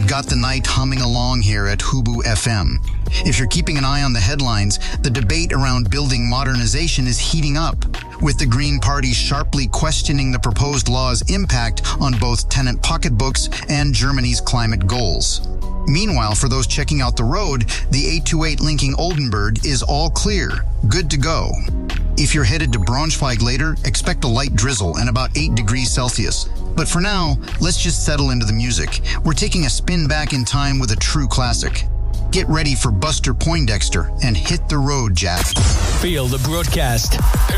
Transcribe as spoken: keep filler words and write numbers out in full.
got the night humming along here at Hubu F M. If you're keeping an eye on the headlines, the debate around building modernization is heating up, with the Green Party sharply questioning the proposed law's impact on both tenant pocketbooks and Germany's climate goals. Meanwhile, for those checking out the road, the eight two eight linking Oldenburg is all clear, good to go. If you're headed to Braunschweig later, expect a light drizzle and about eight degrees Celsius. But for now, let's just settle into the music. We're taking a spin back in time with a true classic. Get ready for Buster Poindexter and hit the road, Jack. Feel the broadcast.